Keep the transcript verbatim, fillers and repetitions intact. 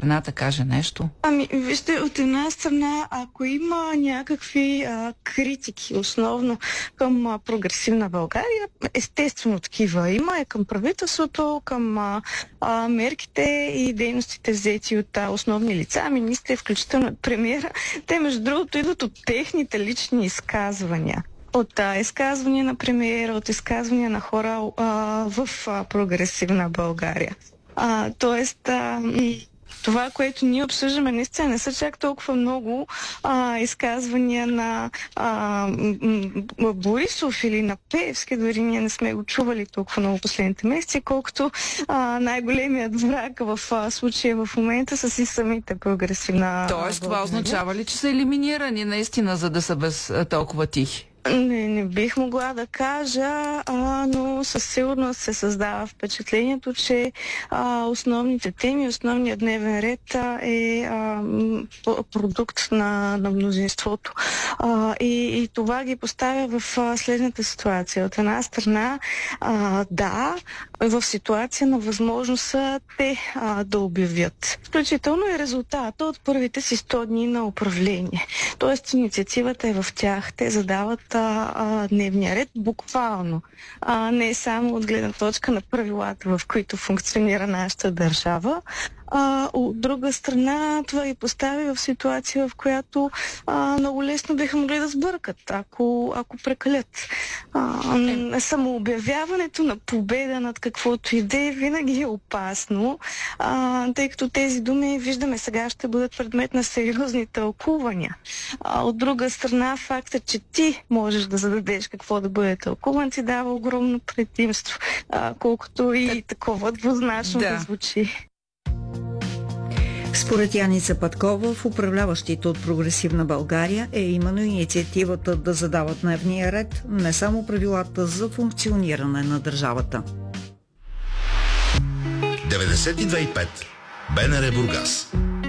страната каже нещо? Ами, вижте, от една страна, ако има някакви а, критики, основно към а, прогресивна България, естествено такива има, е към правителството, към а, а, мерките и дейностите взети от а, основни лица, министри, включително от премиера. Те, между другото, идват от техните лични изказвания. От а, изказвания на премиера, от изказвания на хора а, в а, прогресивна България. А, тоест, а, това, което ние обсъждаме, наистина не са чак толкова много а, изказвания на а, м- Борисов или на Пеевски, дори ние не сме го чували толкова много последните месеци, колкото а, най-големият враг в а, случая в момента са си самите прогресивна. Тоест, това България. означава ли, че са елиминирани наистина, за да са без а, толкова тихи? Не, не бих могла да кажа, а, но със сигурност се създава впечатлението, че а, основните теми, основният дневен ред а, е а, продукт на, на мнозинството. А, и, и това ги поставя в а, следната ситуация. От една страна, а, да, в ситуация на възможност са те а, да обявят. Включително и резултата от първите си сто дни на управление. Тоест, инициативата е в тях. Те задават А, а, дневния ред, буквално. А, не само от гледна точка на правилата, в които функционира нашата държава. А, от друга страна, това ги постави в ситуация, в която а, много лесно биха могли да сбъркат, ако, ако прекалят. А, самообявяването на победа над каквото и да е винаги е опасно, а, тъй като тези думи, виждаме сега, ще бъдат предмет на сериозни тълкувания. А, от друга страна, фактът, че ти можеш да зададеш какво да бъде тълкуван, ти дава огромно предимство, а, колкото и такова двузначно да, да звучи. Според Яница Паткова, в управляващите от Прогресивна България е именно инициативата да задават дневния ред, не само правилата за функциониране на държавата. деветдесет и две и пет БНР Бургас.